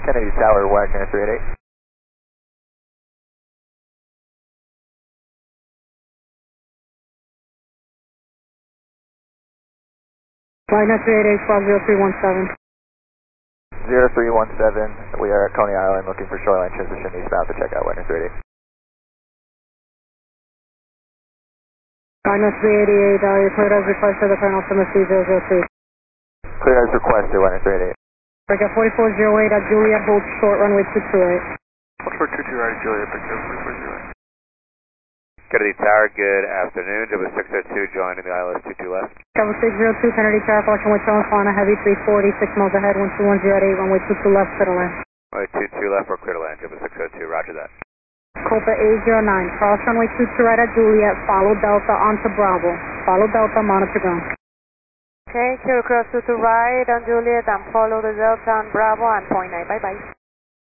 Kennedy Tower, Wagner 388. Wagner 388, 120317. 0317, we are at Coney Island looking for shoreline transition eastbound to check out Wagner 388. Wagner 388, your cleared as requested, the current altimeter 003. Clear as requested, Wagner 388. Break at 4408 at Juliet, hold short runway 22 right. Hold short 22 right, Juliet, break at 4408. Kennedy Tower, good afternoon. JetBlue 602 joining the ILS 22 left. Travel 602, Kennedy Tower, collection with Fauna, heavy 340, 6 miles ahead, 12108, runway 22 left, clear to land. Runway 22 left, we're clear to land. JetBlue 602, roger that. Copa 809, cross runway 22 right at Juliet, follow Delta onto Bravo. Follow Delta, monitor ground. Okay, clear across 22 right on Juliet and follow the Delta on Bravo and point 9, bye bye.